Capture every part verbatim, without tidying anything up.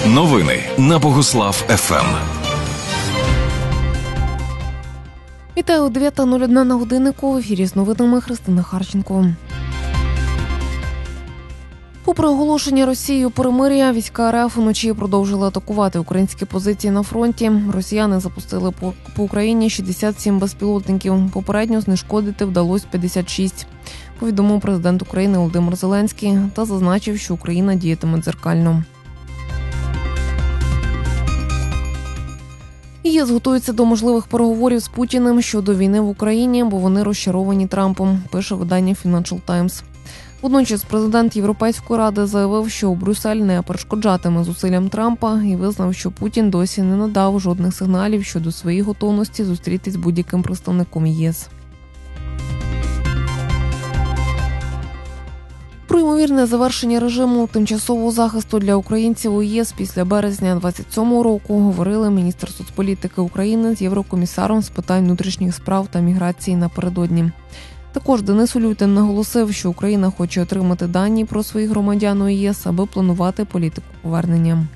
Новини на Богуслав еф ем. Вітаю, дев'ята нуль одна на годиннику. В ефірі з новинами Христина Харченко. Попри оголошення Росією перемир'я, війська РФ вночі продовжили атакувати українські позиції на фронті. Росіяни запустили по, по Україні шістдесят сім безпілотників. Попередньо знешкодити вдалося п'ятдесят шість. Повідомив президент України Володимир Зеленський та зазначив, що Україна діятиме дзеркально. ЄС готується до можливих переговорів з Путіним щодо війни в Україні, бо вони розчаровані Трампом, пише видання Financial Times. Водночас президент Європейської ради заявив, що Брюссель не перешкоджатиме зусиллям Трампа і визнав, що Путін досі не надав жодних сигналів щодо своєї готовності зустрітись з будь-яким представником ЄС. Про ймовірне завершення режиму тимчасового захисту для українців у ЄС після березня двадцять сьомого року говорили міністр соцполітики України з єврокомісаром з питань внутрішніх справ та міграції напередодні. Також Денис Улютин наголосив, що Україна хоче отримати дані про своїх громадян у ЄС, аби планувати політику повернення.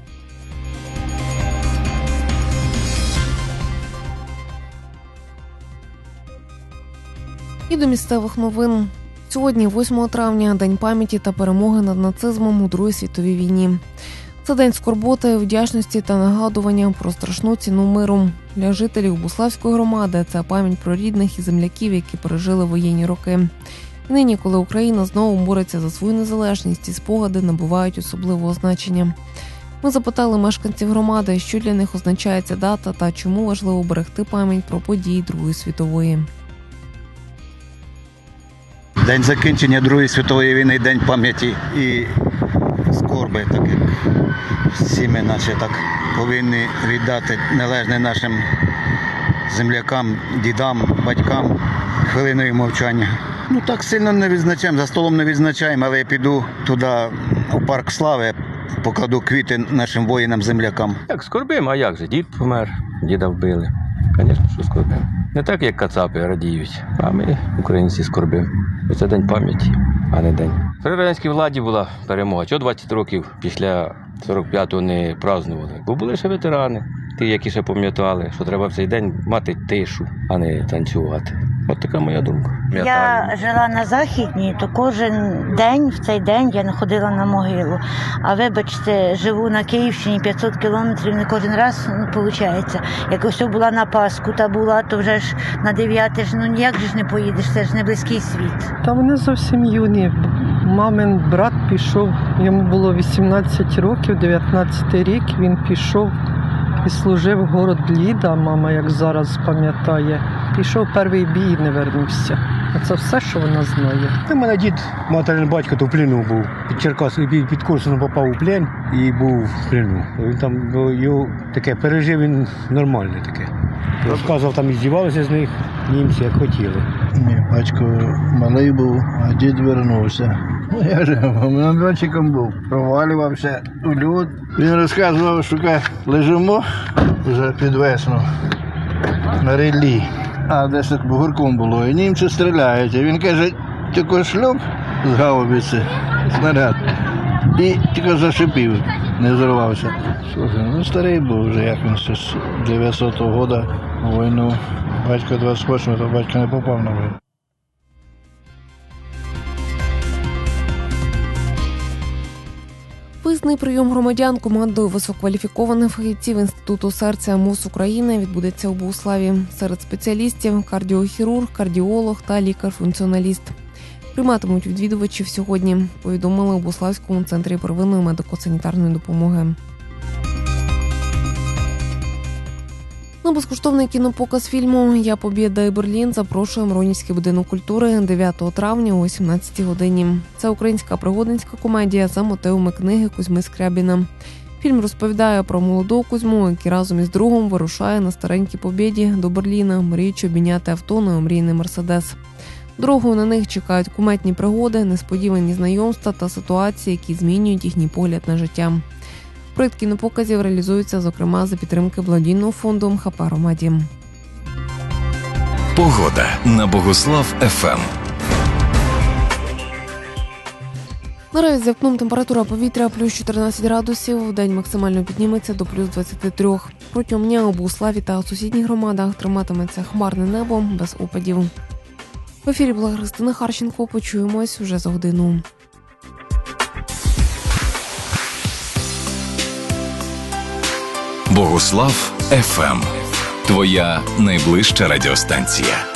І до місцевих новин. Сьогодні, восьмого травня, День пам'яті та перемоги над нацизмом у Другій світовій війні. Це день скорботи, вдячності та нагадування про страшну ціну миру. Для жителів Буславської громади це пам'ять про рідних і земляків, які пережили воєнні роки. І нині, коли Україна знову бореться за свою незалежність, ці спогади набувають особливого значення. Ми запитали мешканців громади, що для них означає ця дата та чому важливо берегти пам'ять про події Другої світової. День закінчення Другої світової війни, День пам'яті і скорби, так як всі ми наче так повинні віддати належне нашим землякам, дідам, батькам хвилиною мовчання. Ну так сильно не відзначаємо, за столом не відзначаємо, але я піду туди, у парк слави, покладу квіти нашим воїнам-землякам. Як скорбимо, а як же? Дід помер, діда вбили. Звісно, що скорбимо. Не так, як кацапи радіють, а ми, українці, скорбимо. Це день пам'яті, а не день. При радянській владі була перемога. Чого двадцять років після сорок п'ятого не празднували? Бо були ще ветерани, ті, які ще пам'ятали, що треба в цей день мати тишу, а не танцювати. От така моя думка. Я жила на Західній, то кожен день, в цей день я не ходила на могилу. А вибачте, живу на Київщині, п'ятсот кілометрів, не кожен раз, ну, виходить. Як ось була на Пасху та була, то вже ж на дев'яте, ж, ну ніяк же ж не поїдеш, це ж не близький світ. Та вони зовсім юні. Мамин брат пішов, йому було вісімнадцять років, дев'ятнадцятий рік, він пішов і служив город Ліда, мама, як зараз пам'ятає. Пішов перший бій і не вернувся. А це все, що вона знає. У мене дід, материн батько, то в плену був. Під Черкасом, під, під Корсуном попав у плен і був в плену. Він там, його таке пережив, він нормальне таке. Розказував, там і здівалися з них німці, як хотіли. Мій батько малий був, а дід вернувся. Я ж молодчиком був, провалювався у лід. Він розказував, що лежимо вже під весну на ріллі, а десь так бугорком було, і німці стріляють. І він каже, тільки шлюб з гаубиці, снаряд, і тільки зашипів, не взорвався. Слухай, ну старий був вже, як він з дев'ятсотого року у війну. Батько двадцять восьмого, то батько не попав на війну. Виїзний прийом громадян командою висококваліфікованих фахівців Інституту серця МОЗ України відбудеться у Богуславі. Серед спеціалістів – кардіохірург, кардіолог та лікар-функціоналіст. Прийматимуть відвідувачів сьогодні, повідомили у Богуславському центрі первинної медико-санітарної допомоги. На безкоштовний кінопоказ фільму «Я Побєда і Берлін» запрошує Миронівський будинок культури дев'ятого травня о сімнадцятій годині. Це українська пригодницька комедія за мотивами книги Кузьми Скрябіна. Фільм розповідає про молодого Кузьму, який разом із другом вирушає на старенькій Побєді до Берліна, мріючи обміняти авто на омрійний Мерседес. Дорогою на них чекають куметні пригоди, несподівані знайомства та ситуації, які змінюють їхній погляд на життя. Проєкт кінопоказів реалізується, зокрема, за підтримки благодійного фонду ем ха пе «Громаді». Погода на Богуслав еф ем. Наразі за вікном температура повітря плюс чотирнадцять градусів, вдень максимально підніметься до плюс двадцять три. Протягом дня у Богуславі та сусідніх громадах триматиметься хмарне небо без опадів. В ефірі була Христина Харченко. Почуємось уже за годину. Богуслав еф ем. Твоя найближча радіостанція.